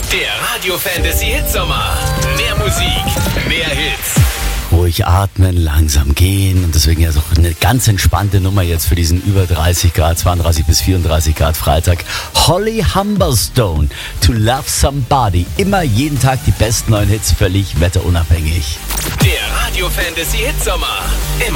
Der Radio Fantasy Hitsommer. Mehr Musik, mehr Hits. Ruhig atmen, langsam gehen und deswegen ja so eine ganz entspannte Nummer jetzt für diesen über 30 Grad, 32 bis 34 Grad Freitag. Holly Humberstone, To Love Somebody. Immer jeden Tag die besten neuen Hits, völlig wetterunabhängig. Der Radio Fantasy Hitsommer. Immer